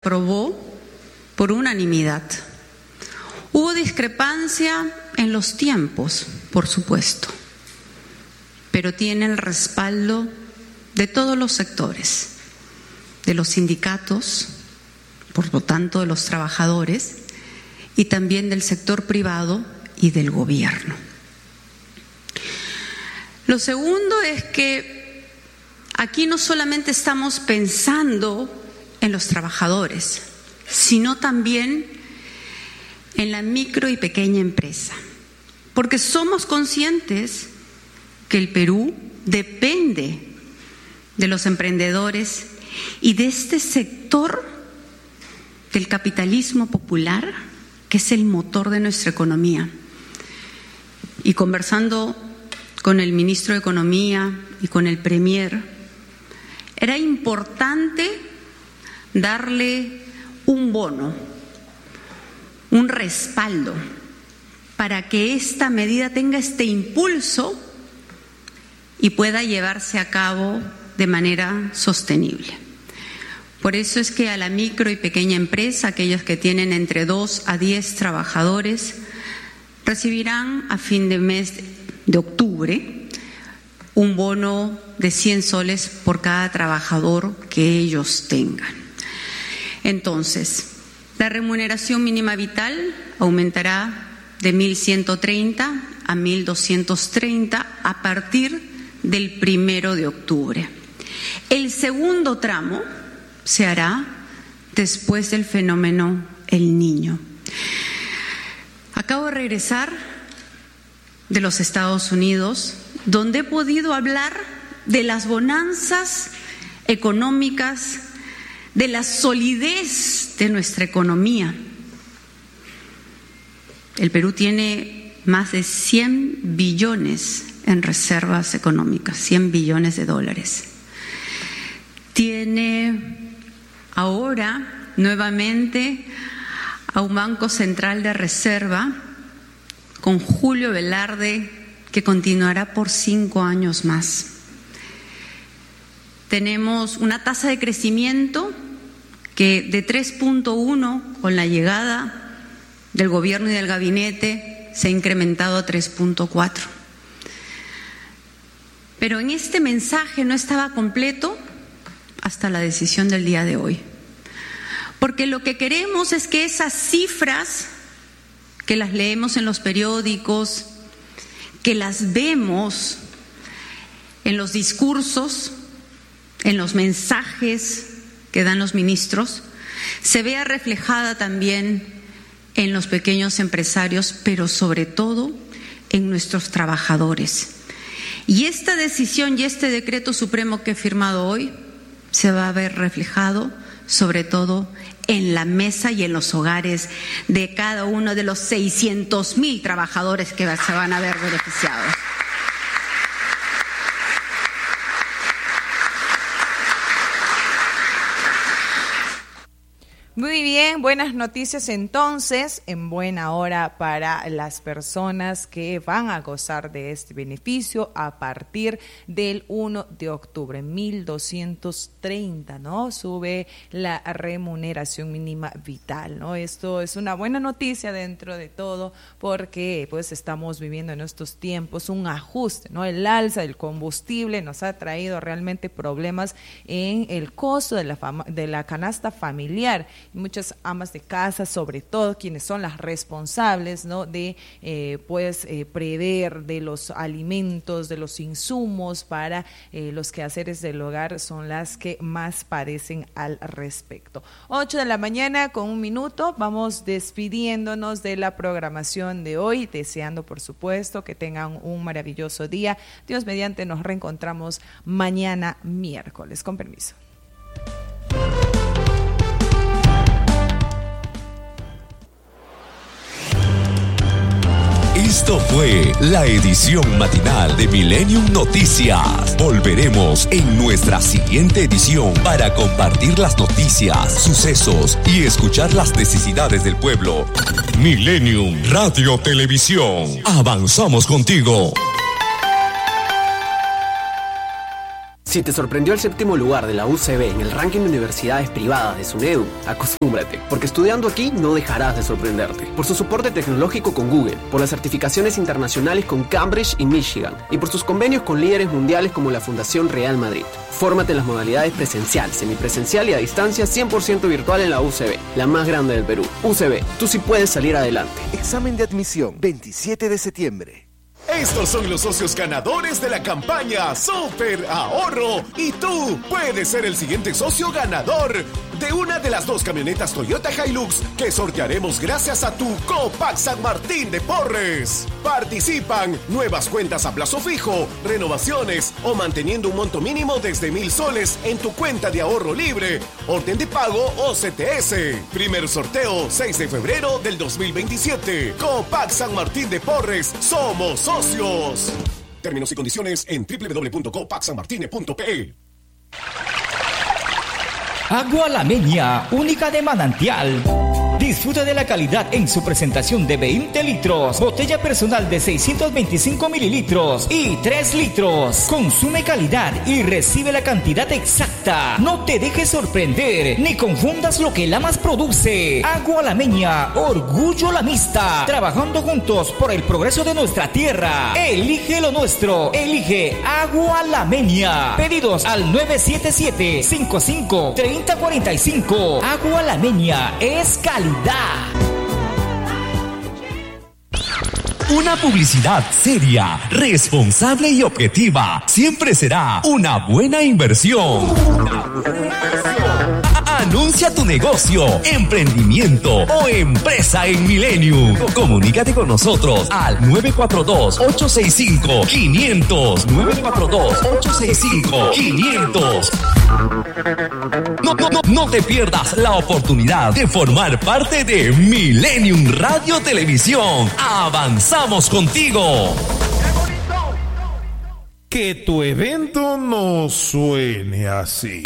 aprobó por unanimidad. Hubo discrepancia en los tiempos, por supuesto, pero tiene el respaldo de todos los sectores, de los sindicatos, por lo tanto de los trabajadores, y también del sector privado y del gobierno. Lo segundo es que aquí no solamente estamos pensando en los trabajadores, sino también en la micro y pequeña empresa, porque somos conscientes que el Perú depende de los emprendedores y de este sector del capitalismo popular, que es el motor de nuestra economía. Y conversando con el ministro de Economía y con el Premier, era importante darle un bono, un respaldo, para que esta medida tenga este impulso y pueda llevarse a cabo de manera sostenible. Por eso es que a la micro y pequeña empresa, aquellas que tienen entre 2 a 10 trabajadores, recibirán a fin de mes de octubre un bono de 100 soles por cada trabajador que ellos tengan. Entonces, la remuneración mínima vital aumentará de 1.130 a 1.230 a partir del 1 de octubre. El segundo tramo se hará después del fenómeno El Niño. Acabo de regresar de los Estados Unidos, donde he podido hablar de las bonanzas económicas, de la solidez de nuestra economía. El Perú tiene más de 100 billones en reservas económicas, 100 billones de dólares. Tiene ahora nuevamente a un Banco Central de Reserva con Julio Velarde, que continuará por 5 años más. Tenemos una tasa de crecimiento que de 3.1 con la llegada del gobierno y del gabinete se ha incrementado a 3.4. Pero en este mensaje no estaba completo hasta la decisión del día de hoy. Porque lo que queremos es que esas cifras que las leemos en los periódicos, que las vemos en los discursos, en los mensajes que dan los ministros, se vea reflejada también en los pequeños empresarios, pero sobre todo en nuestros trabajadores. Y esta decisión y este decreto supremo que he firmado hoy se va a ver reflejado sobre todo en la mesa y en los hogares de cada uno de los 600,000 trabajadores que se van a ver beneficiados. Muy bien, buenas noticias entonces, en buena hora para las personas que van a gozar de este beneficio a partir del 1 de octubre, 1.230, ¿no? Sube la remuneración mínima vital, ¿no? Esto es una buena noticia dentro de todo porque pues estamos viviendo en estos tiempos un ajuste, ¿no? El alza del combustible nos ha traído realmente problemas en el costo de la canasta familiar. Muchas amas de casa, sobre todo quienes son las responsables, ¿no? de prever de los alimentos, de los insumos para los quehaceres del hogar, son las que más padecen al respecto. 8 de la mañana con 1 minuto, vamos despidiéndonos de la programación de hoy, deseando por supuesto que tengan un maravilloso día. Dios mediante, nos reencontramos mañana miércoles. Con permiso. Esto fue la edición matinal de Millennium Noticias. Volveremos en nuestra siguiente edición para compartir las noticias, sucesos y escuchar las necesidades del pueblo. Millennium Radio Televisión. Avanzamos contigo. Si te sorprendió el 7º lugar de la UCB en el ranking de universidades privadas de SUNEDU, acostúmbrate, porque estudiando aquí no dejarás de sorprenderte. Por su soporte tecnológico con Google, por las certificaciones internacionales con Cambridge y Michigan, y por sus convenios con líderes mundiales como la Fundación Real Madrid. Fórmate en las modalidades presencial, semipresencial y a distancia 100% virtual en la UCB, la más grande del Perú. UCB, tú sí puedes salir adelante. Examen de admisión, 27 de septiembre. Estos son los socios ganadores de la campaña Super Ahorro y tú puedes ser el siguiente socio ganador de una de las 2 camionetas Toyota Hilux que sortearemos gracias a tu Copac San Martín de Porres. Participan nuevas cuentas a plazo fijo, renovaciones o manteniendo un monto mínimo desde 1,000 soles en tu cuenta de ahorro libre, orden de pago o CTS. Primer sorteo 6 de febrero del 2027. Copac San Martín de Porres, somos socios. Términos y condiciones en www.copacsanmartine.pe. Agua La Meña, única de manantial. Disfruta de la calidad en su presentación de 20 litros, botella personal de 625 mililitros y 3 litros. Consume calidad y recibe la cantidad exacta. No te dejes sorprender ni confundas lo que Lamas produce. Agua La Meña, orgullo lamista. Trabajando juntos por el progreso de nuestra tierra. Elige lo nuestro. Elige Agua La Meña. Pedidos al 977-55-3045. Agua La Meña es calidad. Una publicidad seria, responsable y objetiva siempre será una buena inversión. Anuncia tu negocio, emprendimiento o empresa en Millennium. Comunícate con nosotros al 942-865-500. 942-865-500. No te pierdas la oportunidad de formar parte de Millennium Radio Televisión. Avanzamos contigo. Que tu evento no suene así.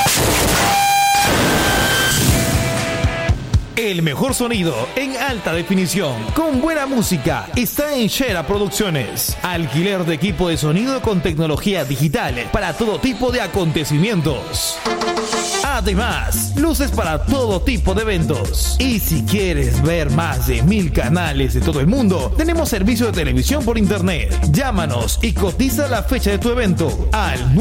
El mejor sonido en alta definición, con buena música, está en Shera Producciones. Alquiler de equipo de sonido con tecnología digital para todo tipo de acontecimientos. Además, luces para todo tipo de eventos. Y si quieres ver más de 1000 canales de todo el mundo, tenemos servicio de televisión por internet. Llámanos y cotiza la fecha de tu evento al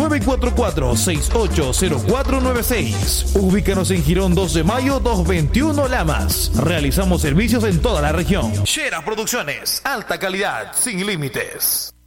944-680496. Ubícanos en Girón 2 de Mayo 221 Lamas. Realizamos servicios en toda la región. Shera Producciones, alta calidad, sin límites.